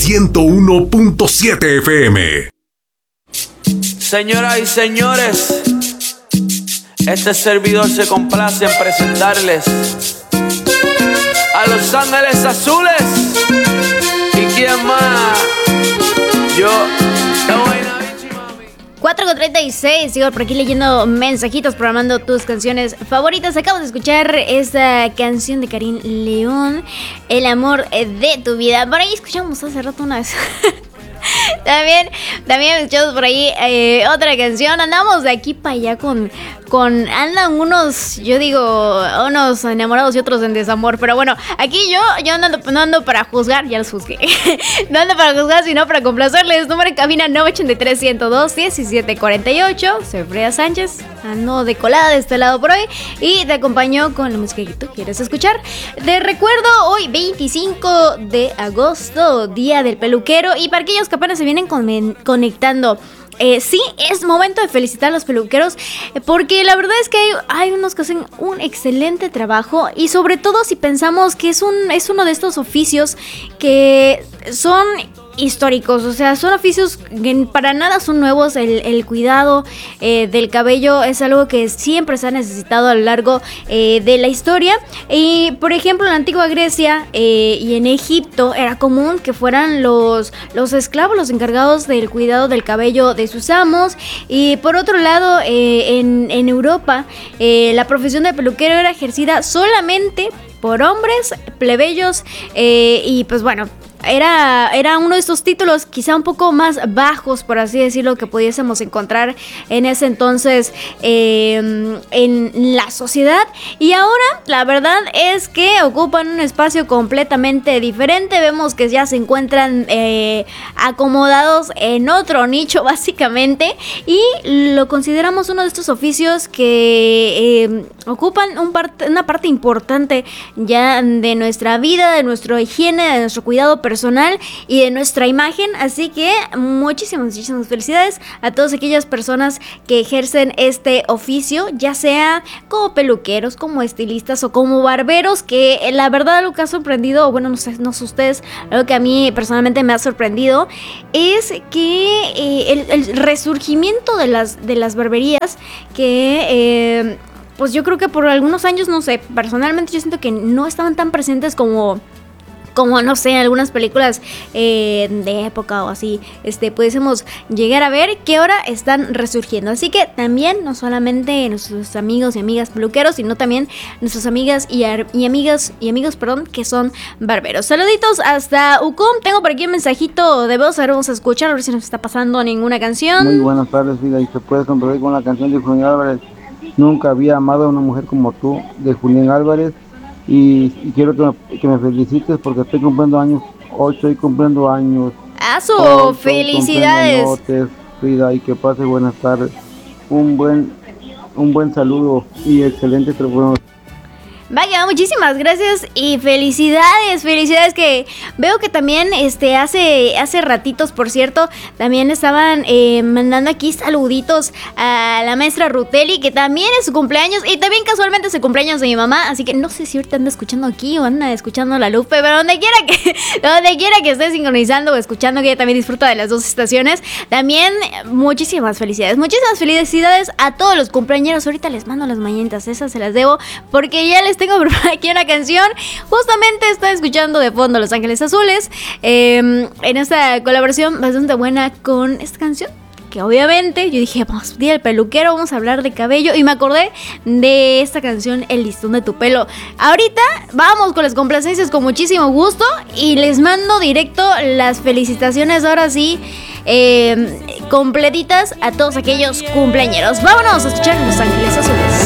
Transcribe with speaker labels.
Speaker 1: 101.7 FM.
Speaker 2: Señoras y señores, este servidor se complace en presentarles a Los Ángeles Azules. ¿Y quién más? Yo, la buena bichi, mami.
Speaker 3: 4:36, sigo por aquí leyendo mensajitos, programando tus canciones favoritas. Acabas de escuchar esta canción de Karim León, El amor de tu vida. Por ahí escuchamos hace rato una vez. También escuchamos por ahí otra canción. Andamos de aquí para allá andan unos, yo digo, unos enamorados y otros en desamor. Pero bueno, aquí yo no ando para juzgar, ya los juzgué. No ando para juzgar, sino para complacerles. Número en cabina 983-102-1748. Soy Frida Sánchez, ando de colada de este lado por hoy y te acompaño con la música que tú quieres escuchar. Te recuerdo, hoy 25 de agosto, Día del Peluquero. Y para aquellos que apenas se vienen conectando, sí, es momento de felicitar a los peluqueros, porque la verdad es que hay unos que hacen un excelente trabajo, y sobre todo si pensamos que es uno de estos oficios que son históricos, o sea, son oficios que para nada son nuevos. El cuidado del cabello es algo que siempre se ha necesitado a lo largo de la historia. Y por ejemplo, en la antigua Grecia y en Egipto era común que fueran los esclavos los encargados del cuidado del cabello de sus amos. Y por otro lado, en Europa, la profesión de peluquero era ejercida solamente por hombres plebeyos, y pues bueno, era uno de estos títulos quizá un poco más bajos, por así decirlo, que pudiésemos encontrar en ese entonces en la sociedad. Y ahora la verdad es que ocupan un espacio completamente diferente. Vemos que ya se encuentran acomodados en otro nicho básicamente, y lo consideramos uno de estos oficios que ocupan una parte importante ya de nuestra vida, de nuestra higiene, de nuestro cuidado personal y de nuestra imagen. Así que muchísimas felicidades a todas aquellas personas que ejercen este oficio, ya sea como peluqueros, como estilistas o como barberos, que la verdad lo que ha sorprendido, bueno, no sé ustedes, algo que a mí personalmente me ha sorprendido es que el resurgimiento de las barberías, que pues yo creo que por algunos años, no sé, personalmente yo siento que no estaban tan presentes como no sé, algunas películas de época o así, pudiésemos llegar a ver, que ahora están resurgiendo. Así que también, no solamente nuestros amigos y amigas peluqueros, sino también nuestras amigas y amigos, que son barberos. Saluditos hasta Ucum. Tengo por aquí un mensajito de voz, ahora vamos a escuchar, a ver si nos está pasando ninguna canción.
Speaker 4: Muy buenas tardes, Frida, y se puede comprobar con la canción de Julián Álvarez, Nunca había amado a una mujer como tú, de Julián Álvarez. Y quiero que me felicites porque estoy cumpliendo años. Hoy estoy cumpliendo años.
Speaker 3: ¡Aso! ¡Felicidades!
Speaker 4: Frida, y que pase buenas tardes. Un buen saludo y excelente trabajo.
Speaker 3: Vaya, muchísimas gracias y felicidades, que veo que también hace ratitos, por cierto, también estaban mandando aquí saluditos a la maestra Rutelli, que también es su cumpleaños, y también casualmente es el cumpleaños de mi mamá, así que no sé si ahorita anda escuchando aquí o anda escuchando la Lupe, pero donde quiera que esté sincronizando o escuchando, que ella también disfruta de las dos estaciones, también muchísimas felicidades a todos los cumpleañeros. Ahorita les mando las mañanitas, esas se las debo, porque ya les tengo aquí una canción. Justamente estoy escuchando de fondo Los Ángeles Azules, en esta colaboración bastante buena con esta canción, que obviamente yo dije, vamos, día del peluquero, vamos a hablar de cabello, y me acordé de esta canción, El listón de tu pelo. Ahorita vamos con las complacencias con muchísimo gusto, y les mando directo las felicitaciones, ahora sí, completitas a todos aquellos cumpleañeros. Vámonos a escuchar Los Ángeles Azules.